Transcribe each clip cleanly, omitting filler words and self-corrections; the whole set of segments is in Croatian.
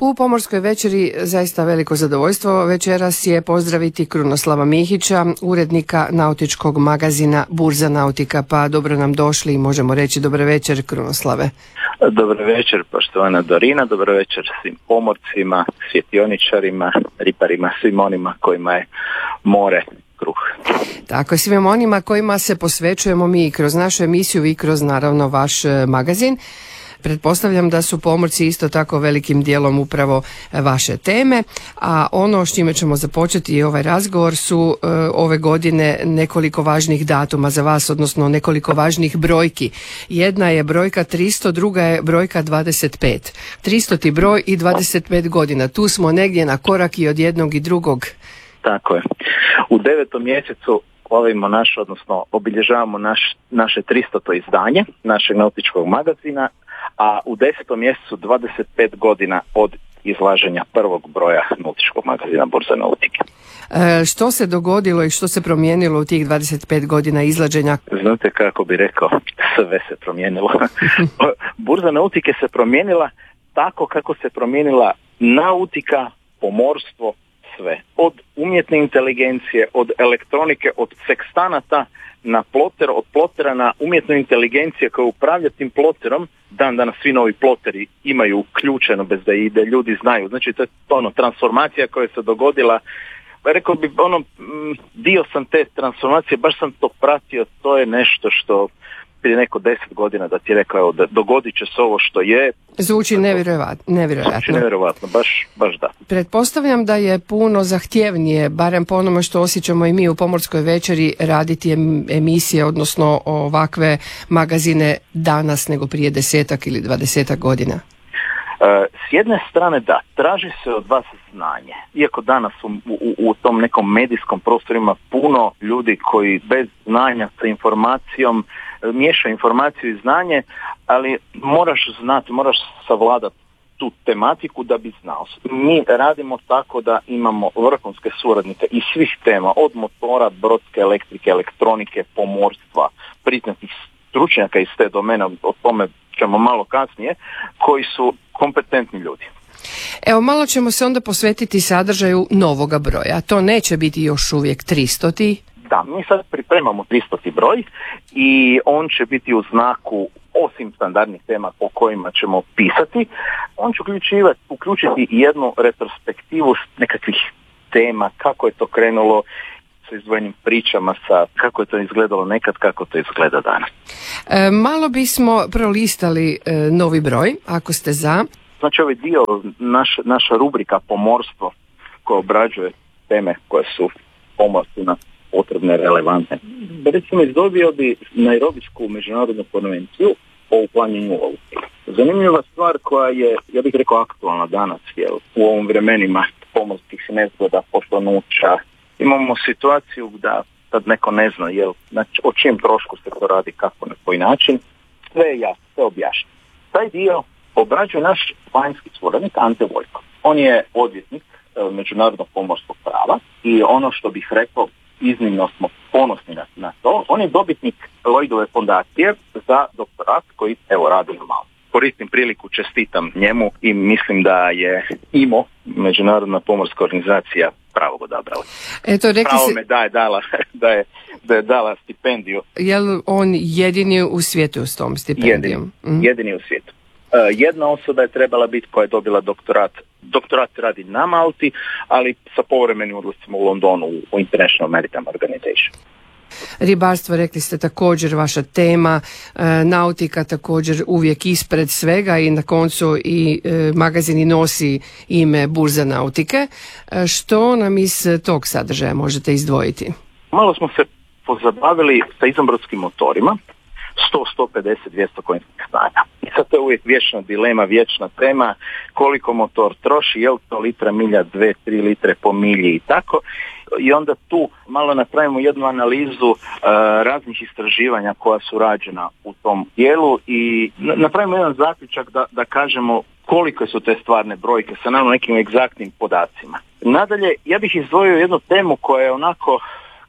U Pomorskoj večeri zaista veliko zadovoljstvo večeras je pozdraviti Krunoslava Mihića, urednika nautičkog magazina Burza nautika. Pa dobro nam došli i možemo reći dobar večer, Krunoslave. Dobar večer, poštovana Dorina, dobar večer svim pomorcima, svjetioničarima, riparima, svim onima kojima je more kruh. Tako, svim onima kojima se posvećujemo mi kroz našu emisiju i kroz naravno vaš magazin. Pretpostavljam da su pomorci isto tako velikim dijelom upravo vaše teme, a ono s čime ćemo započeti ovaj razgovor su ove godine nekoliko važnih datuma za vas, odnosno nekoliko važnih brojki. Jedna je brojka 300, druga je brojka 25. 300. broj i 25 godina. Tu smo negdje na korak i od jednog i drugog. Tako je. U 9. mjesecu obilježavamo naše 300. izdanje našeg nautičkog magazina, a u 10. mjesecu 25 godina od izlaženja prvog broja nautičkog magazina Burza nautike. Što se dogodilo i što se promijenilo u tih 25 godina izlaženja? Znate kako bi rekao, sve se promijenilo. Burza nautike se promijenila tako kako se promijenila nautika, pomorstvo, sve. Od umjetne inteligencije, od elektronike, od sekstanata na ploter, od plotera na umjetnu inteligenciju koja upravlja tim ploterom. Danas svi novi ploteri imaju uključeno bez da ide, ljudi znaju. Znači to je transformacija koja se dogodila. Rekao bi, dio sam te transformacije, baš sam to pratio, to je nešto što prije neko 10 godina da ti je rekao da dogodit će se ovo što je. Zvuči nevjerojatno. Zvuči nevjerojatno, baš da. Pretpostavljam da je puno zahtjevnije, barem po onome što osjećamo i mi u Pomorskoj večeri, raditi emisije, odnosno ovakve magazine danas nego prije 10 ili 20 godina. S jedne strane da, traži se od vas znanje. Iako danas u tom nekom medijskom prostoru ima puno ljudi koji bez znanja sa informacijom miješaju informaciju i znanje, ali moraš znati, moraš savladati tu tematiku da bi znao. Mi radimo tako da imamo vrhunske suradnike iz svih tema, od motora, brodske elektrike, elektronike, pomorstva, priznatih stručnjaka iz te domene, o tome ćemo malo kasnije, koji su kompetentni ljudi. Evo, malo ćemo se onda posvetiti sadržaju novoga broja. To neće biti još uvijek 300. Da, mi sad pripremamo 300. broj i on će biti u znaku, osim standardnih tema po kojima ćemo pisati, on će uključiti jednu retrospektivu nekakvih tema, kako je to krenulo, sa izdvojenim pričama, kako je to izgledalo nekad, kako to izgleda danas. Malo bismo prolistali novi broj, ako ste za. Znači ovaj dio, naša rubrika pomorstvo, koja obrađuje teme koje su pomorcima potrebne, relevantne. Recimo, izdobio bi Nairobijsku međunarodnu konvenciju o uklanjanju lovu. Zanimljiva stvar koja je, ja bih rekao, aktualna danas, jer u ovim vremenima pomorskih nezgoda, potonuća, imamo situaciju da sad neko ne zna znači, o čijem trošku se to radi, kako, na koji način, sve je jasno, sve objašnjeno. Taj dio obrađuje naš vanjski suradnik Ante Vojko. On je odvjetnik međunarodnog pomorskog prava i ono što bih rekao, iznimno smo ponosni na to. On je dobitnik Lloydove fondacije za doktorat koji radi na Malti. Koristim priliku, čestitam njemu i mislim da je IMO, Međunarodna pomorska organizacija, pravog odabrala. Pravo me da je dala stipendiju. Je li on jedini u svijetu s tom stipendijom? Jedini u svijetu. Jedna osoba je trebala biti koja je dobila doktorat. Doktorat radi na Malti, ali sa povremenim odlascima u Londonu u International Maritime Organization. Ribarstvo, rekli ste, također vaša tema, nautika također uvijek ispred svega i na koncu i magazin nosi ime Burza nautike. Što nam iz tog sadržaja možete izdvojiti? Malo smo se pozabavili sa izvanbrodskim motorima, 100, 150, 200 konjskih snaga. I sad to je uvijek vječna dilema, vječna tema, koliko motor troši, je li to litra milja, 2-3 litre po milji i tako. I onda tu malo napravimo jednu analizu raznih istraživanja koja su rađena u tom dijelu i napravimo jedan zaključak da kažemo koliko su te stvarne brojke sa naravno nekim egzaktnim podacima. Nadalje, ja bih izdvojio jednu temu koja je onako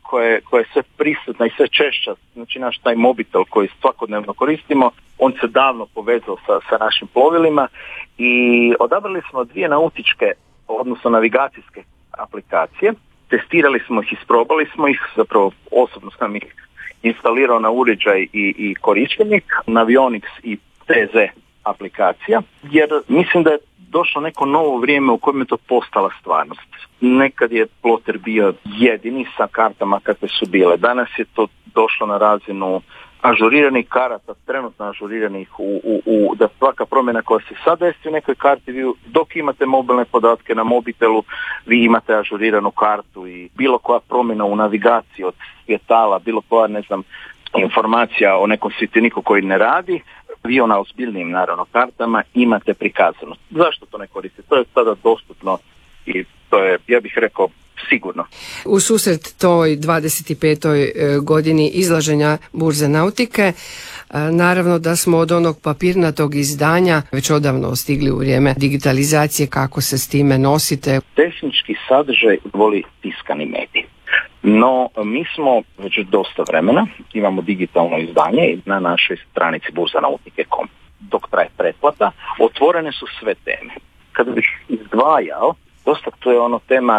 koja je sve prisutna i sve češća, znači naš taj mobitel koji svakodnevno koristimo, on se davno povezao sa našim plovilima i odabrali smo 2 nautičke, odnosno navigacijske aplikacije. Testirali smo ih, isprobali smo ih, zapravo osobno sam ih instalirao na uređaj i korištenik, Navionics i TZ aplikacija, jer mislim da je došlo neko novo vrijeme u kojem je to postala stvarnost. Nekad je ploter bio jedini sa kartama kakve su bile. Danas je to došlo na razinu ažuriranih karata, trenutno ažuriranih da svaka promjena koja se sad desi u nekoj karti, vi dok imate mobilne podatke na mobitelu, vi imate ažuriranu kartu i bilo koja promjena u navigaciji od svjetala, bilo koja, ne znam, informacija o nekom svjeteniku koji ne radi, vi na ozbiljnim, naravno, kartama imate prikazano. Zašto to ne koriste? To je sada dostupno i to je, ja bih rekao, sigurno. U susret toj 25. godini izlaženja Burze nautike, naravno da smo od onog papirnatog izdanja već odavno stigli u vrijeme digitalizacije. Kako se s time nosite? Tehnički sadržaj voli tiskani medij. No, mi smo već dosta vremena, imamo digitalno izdanje na našoj stranici burzanautike.com. Dok traje pretplata, otvorene su sve teme. Kada bih izdvajao, dosta to je tema,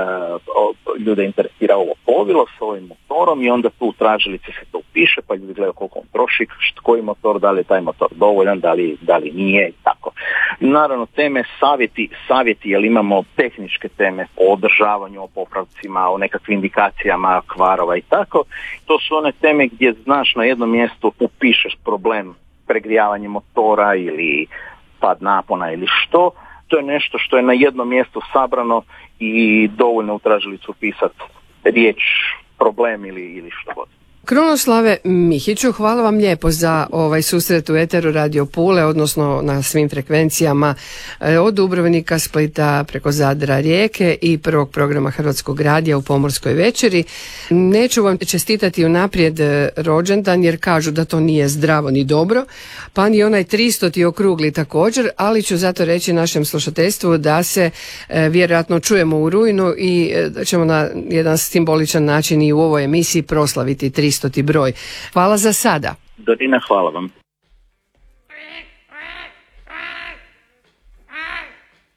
ljude interesira ovo plovilo s ovim motorom i onda tu u tražilici se to upiše, pa ljudi gledaju koliko on troši, koji motor, da li je taj motor dovoljan, da li nije i tako. Naravno, teme, savjeti, jer imamo tehničke teme o održavanju, o popravcima, o nekakvim indikacijama kvarova i tako. To su one teme gdje znaš na jednom mjestu upišeš problem pregrijavanje motora ili pad napona ili što. To je nešto što je na jednom mjestu sabrano i dovoljno u tražilicu upisati riječ, problem ili što god. Krunoslave Mihiću, hvala vam lijepo za ovaj susret u Eteru Radio Pule, odnosno na svim frekvencijama od Dubrovnika, Splita preko Zadra, Rijeke i prvog programa Hrvatskog radija u Pomorskoj večeri. Neću vam čestitati unaprijed rođendan jer kažu da to nije zdravo ni dobro, pa ni onaj 300. okrugli također, ali ću zato reći našem slušateljstvu da se vjerojatno čujemo u rujnu i da ćemo na jedan simboličan način i u ovoj emisiji proslaviti 300. broj. Hvala za sada. Dorina, hvala vam.